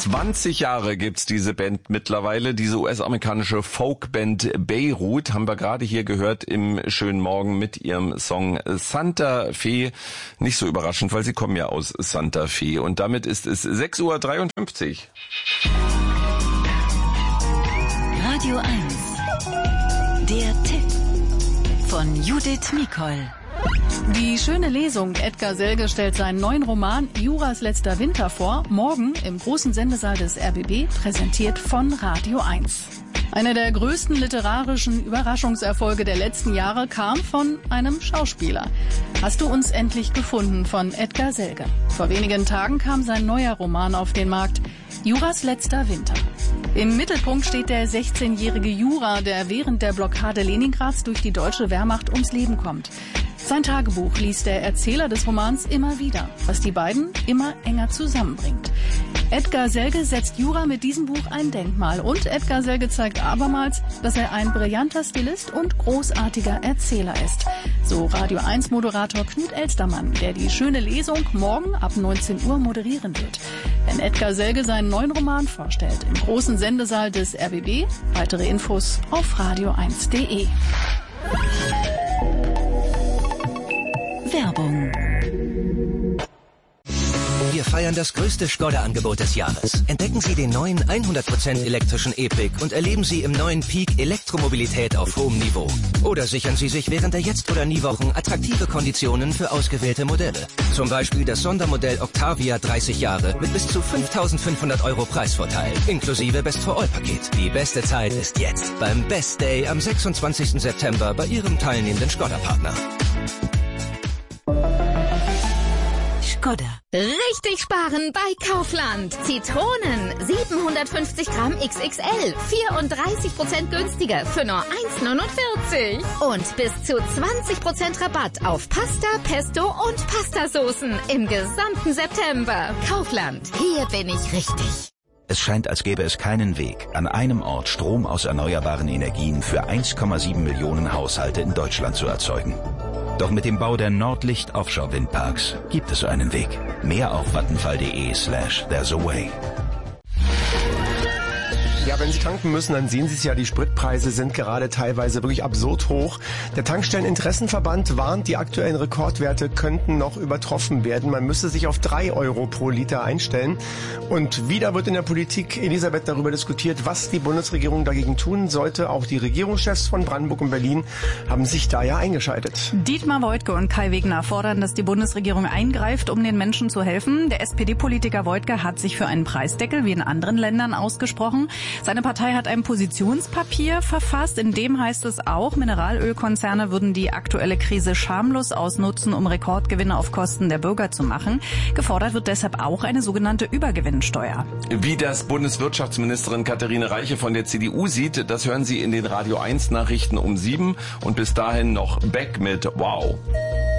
20 Jahre gibt's diese Band mittlerweile, diese US-amerikanische Folkband Beirut, haben wir gerade hier gehört im schönen Morgen mit ihrem Song Santa Fe. Nicht so überraschend, weil sie kommen ja aus Santa Fe. Und damit ist es 6:53 Uhr. Radio 1, der Tipp von Judith Mikol. Die schöne Lesung. Edgar Selge stellt seinen neuen Roman Juras letzter Winter vor. Morgen im großen Sendesaal des RBB, präsentiert von Radio 1. Einer der größten literarischen Überraschungserfolge der letzten Jahre kam von einem Schauspieler. Hast du uns endlich gefunden von Edgar Selge. Vor wenigen Tagen kam sein neuer Roman auf den Markt, Juras letzter Winter. Im Mittelpunkt steht der 16-jährige Jura, der während der Blockade Leningrads durch die deutsche Wehrmacht ums Leben kommt. Sein Tagebuch liest der Erzähler des Romans immer wieder, was die beiden immer enger zusammenbringt. Edgar Selge setzt Jura mit diesem Buch ein Denkmal und Edgar Selge zeigt abermals, dass er ein brillanter Stilist und großartiger Erzähler ist. So Radio 1 Moderator Knut Elstermann, der die schöne Lesung morgen ab 19 Uhr moderieren wird. Wenn Edgar Selge seinen neuen Roman vorstellt, im großen Sendesaal des RBB. Weitere Infos auf radio1.de. Werbung. Wir feiern das größte Skoda-Angebot des Jahres. Entdecken Sie den neuen 100% elektrischen E-Pick und erleben Sie im neuen Peak Elektromobilität auf hohem Niveau. Oder sichern Sie sich während der Jetzt-oder-Nie-Wochen attraktive Konditionen für ausgewählte Modelle. Zum Beispiel das Sondermodell Octavia 30 Jahre mit bis zu 5.500 € Preisvorteil, inklusive Best-for-All-Paket. Die beste Zeit ist jetzt, beim Best Day am 26. September bei Ihrem teilnehmenden Skoda-Partner. Skoda. Richtig sparen bei Kaufland. Zitronen 750 Gramm XXL, 34% günstiger für nur 1,49. Und bis zu 20% Rabatt auf Pasta, Pesto und Pastasoßen im gesamten September. Kaufland, hier bin ich richtig. Es scheint, als gäbe es keinen Weg, an einem Ort Strom aus erneuerbaren Energien für 1,7 Millionen Haushalte in Deutschland zu erzeugen. Doch mit dem Bau der Nordlicht Offshore Windparks gibt es so einen Weg. Mehr auf vattenfall.de/there's a way. Ja, wenn Sie tanken müssen, dann sehen Sie es ja, die Spritpreise sind gerade teilweise wirklich absurd hoch. Der Tankstelleninteressenverband warnt, die aktuellen Rekordwerte könnten noch übertroffen werden. Man müsse sich auf 3 € pro Liter einstellen. Und wieder wird in der Politik, Elisabeth, darüber diskutiert, was die Bundesregierung dagegen tun sollte. Auch die Regierungschefs von Brandenburg und Berlin haben sich da ja eingeschaltet. Dietmar Woidke und Kai Wegner fordern, dass die Bundesregierung eingreift, um den Menschen zu helfen. Der SPD-Politiker Woidke hat sich für einen Preisdeckel wie in anderen Ländern ausgesprochen. Seine Partei hat ein Positionspapier verfasst, in dem heißt es auch, Mineralölkonzerne würden die aktuelle Krise schamlos ausnutzen, um Rekordgewinne auf Kosten der Bürger zu machen. Gefordert wird deshalb auch eine sogenannte Übergewinnsteuer. Wie das Bundeswirtschaftsministerin Katharine Reiche von der CDU sieht, das hören Sie in den Radio 1 Nachrichten um 7 und bis dahin noch Beck mit Wow.